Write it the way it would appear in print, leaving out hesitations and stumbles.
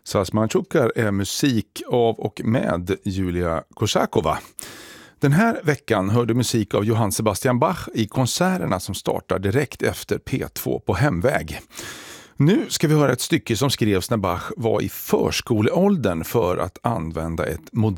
Sasmanchukar är musik av och med Julia Korsakova. Den här veckan hörde musik av Johann Sebastian Bach i konserterna som startar direkt efter P2 på hemväg. Nu ska vi höra ett stycke som skrevs när Bach var i förskoleåldern för att använda ett